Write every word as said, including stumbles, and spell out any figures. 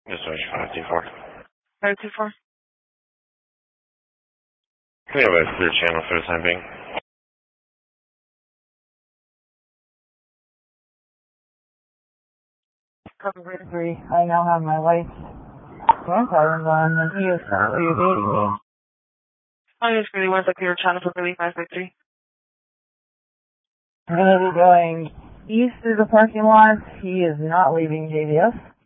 Just switch five two four. five two four. Clear with clear channel for the time being. Copy three. I now have my lights. One thousand on, and he is not leaving me. I just really want to clear channel for Billy five five three. I'm going to be going east through the parking lot. He is not leaving J D S.